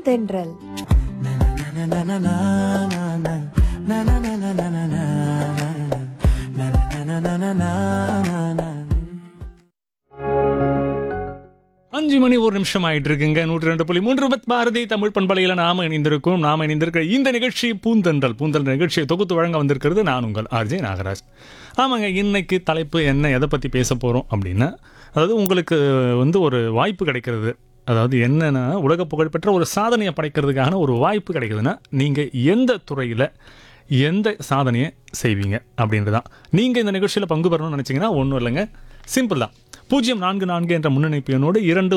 பூந்தென்றல். அஞ்சு மணி ஒரு நிமிஷம் ஆயிட்டு இருக்குங்க. 102.3 பாரதி தமிழ் பண்பலையில் நாம இணைந்திருக்கிற இந்த நிகழ்ச்சி பூந்தென்றல் நிகழ்ச்சியை தொகுத்து வழங்க வந்திருக்கிறது நான் உங்கள் ஆர்ஜே நாகராஜ். ஆமாங்க, இன்னைக்கு தலைப்பு என்ன, எதை பற்றி பேச போகிறோம் அப்படின்னா, அதாவது உங்களுக்கு ஒரு வாய்ப்பு கிடைக்கிறது. அதாவது என்னென்னா, உலக புகழ்பெற்ற ஒரு சாதனையை படைக்கிறதுக்கான ஒரு வாய்ப்பு கிடைக்குதுன்னா நீங்கள் எந்த துறையில் எந்த சாதனையை செய்வீங்க அப்படின்றது தான். நீங்கள் இந்த நிகழ்ச்சியில் பங்கு பெறணும்னு நினச்சிங்கன்னா ஒன்றும் இல்லைங்க, சிம்பிள் தான். 044 என்ற முன்னணிப்பு எண்ணோடு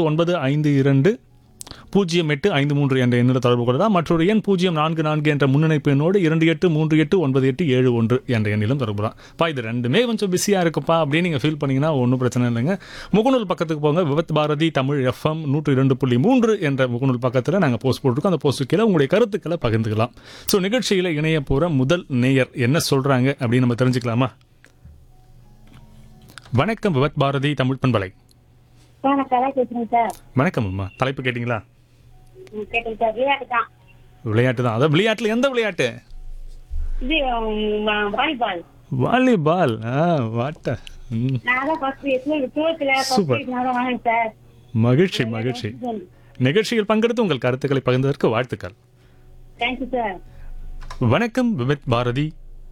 29520853 என்ற எண்ணில் தொடர்பு கொள்ளலாம். மற்றொரு எண் 044 என்ற முன்னணிப்பு எண்ணோடு 28389871 என்ற எண்ணிலும் தொடர்புலாம். இது ரெண்டுமே கொஞ்சம் பிஸியாக இருக்குப்பா அப்படின்னு நீங்கள் ஃபீல் பண்ணிங்கன்னா ஒன்றும் பிரச்சனை இல்லைங்க. முகநூல் பக்கத்துக்கு போங்க. விவத் பாரதி தமிழ் FM 102.3 என்ற முகநூல் பக்கத்தில் நாங்கள் போஸ்ட் போட்டிருக்கோம். அந்த போஸ்ட்டு கீழே உங்களுடைய கருத்துக்களை பகிர்ந்துக்கலாம். ஸோ நிகழ்ச்சியில் இணைய போகிற முதல் நேயர் என்ன சொல்கிறாங்க அப்படின்னு நம்ம தெரிஞ்சுக்கலாமா? வணக்கம், விவத் பாரதி தமிழ் பண்பலை. வணக்கம் அம்மா. தலைப்பு கேட்டிங்களா? விளையாட்டு தான். அதான் விளையாட்டுல எந்த விளையாட்டு? வாலிபால். சூப்பர், மகிழ்ச்சி மகிழ்ச்சி. நிகழ்ச்சியில் பங்கெடுத்து உங்கள் கருத்துக்களை பகிர்ந்ததற்கு வாழ்த்துக்கள். வணக்கம் விவத் பாரதி.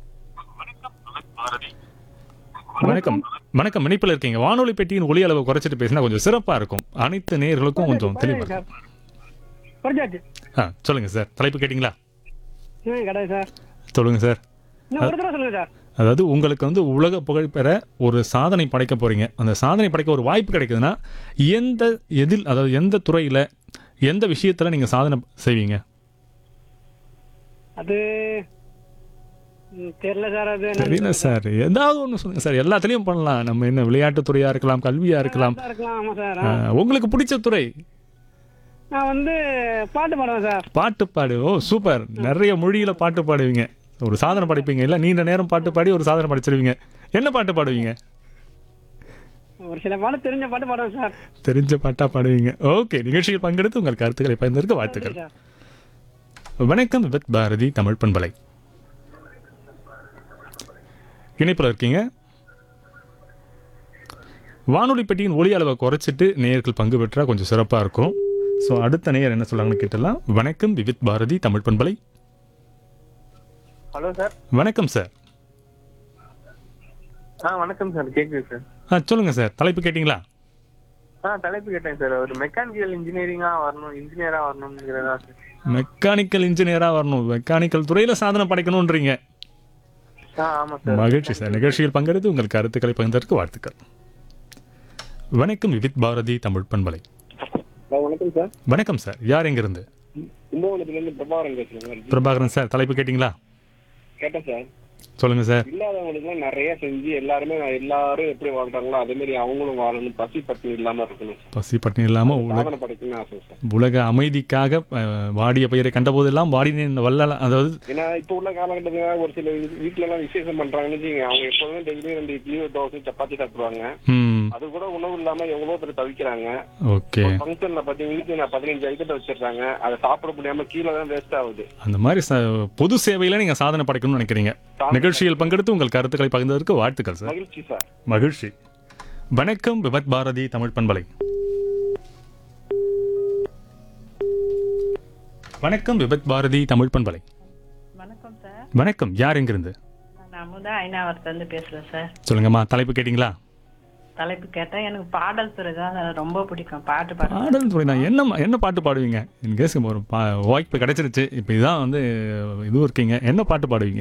வணக்கம் வணக்கம். இணைப்பில் இருக்கீங்க. வானொலி பெட்டியின் ஒலி அளவை குறைச்சிட்டு பேசினா கொஞ்சம் சிறப்பா இருக்கும். அனைத்து நேயர்களுக்கும் கொஞ்சம் தெளிவா. சொல்லுங்க சார், தலைப்பு கேட்டீங்களா? சொல்லுங்க சார். அதாவது உங்களுக்கு உலக புகழ் பெற ஒரு சாதனை படைக்க போறீங்க. அந்த சாதனை படைக்க ஒரு வாய்ப்பு கிடைக்குதுன்னா அதாவது எந்த துறையில எந்த விஷயத்துல நீங்க சாதனை செய்வீங்க? அது தெரியல சார். அது தெரியல சார். ஏதாவது ஒன்று சொல்லுங்க சார். எல்லாத்துலயும் பண்ணலாம். நம்ம என்ன விளையாட்டு துறையா இருக்கலாம், கல்வியா இருக்கலாம். ஆமா சார். உங்களுக்கு பிடிச்ச துறை? நான் பாட்டு பாடுவேன் சார். பாட்டு பாடு. ஓ சூப்பர். நிறைய மொழியில பாட்டு பாடுவீங்க. ஒரு சாதனை படைப்பீங்க. இல்ல நீண்ட நேரம் பாட்டு பாடி ஒரு சாதனை படைச்சிருவீங்க. என்ன பாட்டு பாடுவீங்க? ஒரு சில பாட்டு தெரிஞ்ச பாட்டு பாடுவேன் சார். தெரிஞ்ச பாட்டா பாடுவீங்க. ஓகே, நிகழ்ச்சியில் பங்கெடுத்து உங்கள் கருத்துக்களை பகிர்ந்ததற்கு வாழ்த்துக்கள். வணக்கம் வித் பாரதி தமிழ் பண்பலை. இணைப்பில் இருக்கீங்க. வானொலி பெட்டியின் ஒலி அளவை குறைச்சிட்டு நேயர்கள் பங்கு பெற்றா கொஞ்சம் சிறப்பாக இருக்கும். ஸோ அடுத்த நேயர் என்ன சொல்றாங்கன்னு கேட்டலாம். வணக்கம் விவித் பாரதி தமிழ் பண்பலை. Hello sir. வணக்கம் சார். வணக்கம் சார். கேக்குது சார். சொல்லுங்க சார். தலைப்பு கேட்டீங்களா? தலைப்பு கேட்டேன் சார். ஒரு மெக்கானிக்கல் இன்ஜினியரா வரணும்ங்கிறதா சார். மெக்கானிக்கல் இன்ஜினியரா வரணும். மெக்கானிக்கல் துறையில சாதனை படைக்கணும்ன்றீங்க. மகிழ்ச்சி சார். நிகழ்ச்சியில் பங்கெடுத்து உங்கள் கருத்துக்களை பகிர்ந்ததற்கு வாழ்த்துக்கள். வணக்கம் விவித் பாரதி தமிழ் பண்பலை. வணக்கம் சார். வணக்கம் சார். யார் எங்க இருந்து? பிரபாகரன் சார். தலைப்பு கேட்டீங்களா? கேட்டேன் சார். சொல்லுங்க சார். இல்லாதவங்களுக்கு எல்லாம் நிறைய செஞ்சு எல்லாரும் எப்படி வாழ்றாங்களோ அதே மாதிரி அவங்களும் வாழணும். பசி பட்டினி இல்லாம இருக்கணும். பசி பட்டினி இல்லாம உலக அமைதிக்காக வாடிய பயிரை கண்ட போதெல்லாம் வாடினேன் வல்லலாம். அதாவது ஏன்னா இப்ப உள்ள காலகட்டத்துல ஒரு சில வீட்டுல எல்லாம் விசேஷம் பண்றாங்கன்னு அவங்க எப்போதுமே டெய்லி 2 இட்லி தோசை சப்பாத்தி சாப்பிடுவாங்க. அது கூட உணவு இல்லாம எவ்வளவு பேர் தவிக்கிறாங்க. ஓகே. ஃபங்க்ஷன்ல பாத்தீங்கன்னா 15 ஐட்டத்தை வச்சிருக்காங்க. அதை சாப்பிட முடியாம கீழே தான் வேஸ்ட் ஆகுது. அந்த மாதிரி பொது சேவையில நீங்க சாதனை படைக்கணும்னு நினைக்கிறீங்க. நிகழ்ச்சியில் பங்கெடுத்து உங்கள் கருத்துக்களை பகிர்ந்ததற்கு வாழ்த்துக்கள் சார். மகிழ்ச்சி சார். மகிழ்ச்சி. வணக்கம் விவத் பாரதி தமிழ் பண்பலை. வணக்கம் விவத் பாரதி தமிழ் பண்பலை. வணக்கம் சார். வணக்கம். யார் எங்கிருந்து? நான் அமுதா ஐநாவரத்துலேருந்து பேசுகிறேன் சார். சொல்லுங்கம்மா. தலைப்பு கேட்டீங்களா? தலைப்பு கேட்டால் எனக்கு பாடல் துறை தான் ரொம்ப பிடிக்கும். பாடல் துறை தான். என்ன பாட்டு பாடுவீங்க? இன்கேஸ் ஒரு வாய்ப்பு கிடைச்சிருச்சு, இப்போ இதுதான் இதுவும் இருக்கீங்க, என்ன பாட்டு பாடுவீங்க?